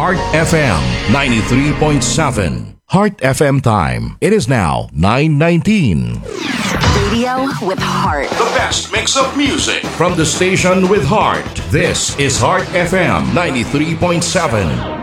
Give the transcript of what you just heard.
Heart FM 93.7. Heart FM time. It is now 9:19. Radio with heart. The best mix of music from the station with heart. This is Heart FM 93.7.